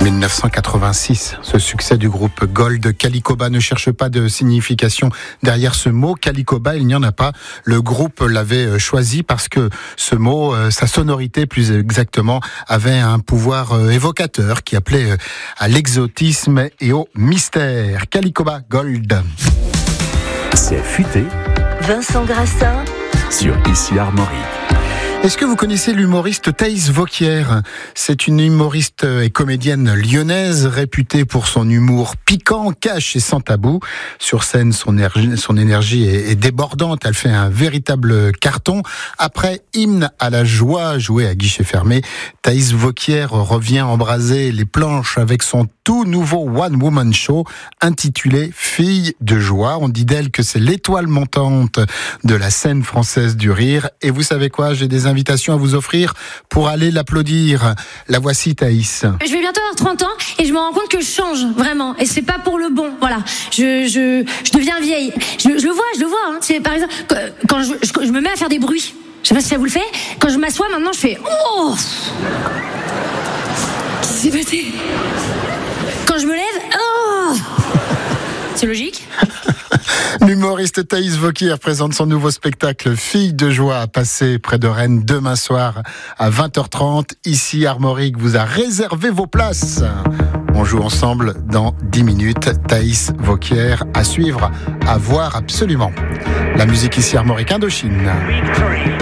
1986, ce succès du groupe Gold. Calicoba ne cherche pas de signification derrière ce mot. Calicoba, il n'y en a pas. Le groupe l'avait choisi parce que ce mot, sa sonorité plus exactement, avait un pouvoir évocateur qui appelait à l'exotisme et au mystère. Calicoba Gold. C'est futé. Vincent Grassin Sur Ici Armorique. Est-ce que vous connaissez l'humoriste Thaïs Vauquier ? C'est une humoriste et comédienne lyonnaise réputée pour son humour piquant, cash et sans tabou. Sur scène, son énergie est débordante. Elle fait un véritable carton. Après Hymne à la joie, joué à guichet fermé, Thaïs Vauquier revient embraser les planches avec son tout nouveau one-woman show intitulé Fille de joie. On dit d'elle que c'est l'étoile montante de la scène française du rire. Et vous savez quoi ? J'ai des invitations à vous offrir pour aller l'applaudir. La voici, Thaïs. Je vais bientôt avoir 30 ans et je me rends compte que je change, vraiment. Et c'est pas pour le bon, voilà. Je deviens vieille. Je le vois. Hein. C'est, par exemple, quand je me mets à faire des bruits. Je sais pas si ça vous le fait. Quand je m'assois, maintenant, je fais oh. Qu'est-ce qui s'est passé ? Quand je me lève, oh. C'est logique ? L'humoriste Thaïs Vauquier présente son nouveau spectacle Fille de joie à passer près de Rennes demain soir à 20h30. Ici, Armorique vous a réservé vos places. On joue ensemble dans 10 minutes. Thaïs Vauquier à suivre, à voir absolument. La musique ici, Armorique Indochine.